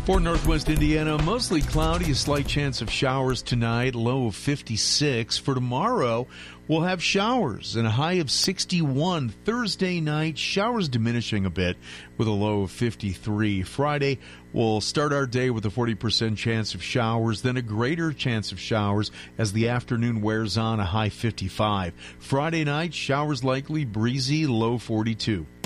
For Northwest Indiana, mostly cloudy, a slight chance of showers tonight, low of 56. For tomorrow, we'll have showers and a high of 61. Thursday night, showers diminishing a bit with a low of 53. Friday, we'll start our day with a 40% chance of showers, then a greater chance of showers as the afternoon wears on, a high 55. Friday night, showers likely, breezy, low 42.